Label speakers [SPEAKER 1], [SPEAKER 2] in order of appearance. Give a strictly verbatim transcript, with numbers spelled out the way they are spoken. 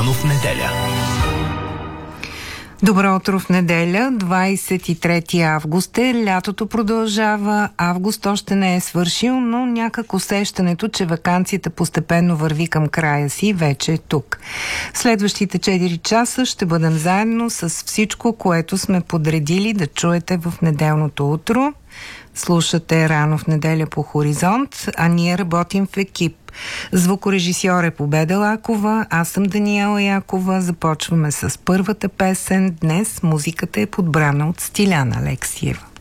[SPEAKER 1] Рано в неделя.
[SPEAKER 2] Добро утро в неделя, двадесет и трети август е, лятото продължава, август още не е свършил, но някак усещането, че ваканцията постепенно върви към края си, вече е тук. В следващите четири часа ще бъдем заедно с всичко, което сме подредили да чуете в неделното утро. Слушате Рано в неделя по Хоризонт, а ние работим в екип. Звукорежисьор е Победа Лакова, аз съм Даниела Якова. Започваме с първата песен. Днес музиката е подбрана от Стиляна Алексиева.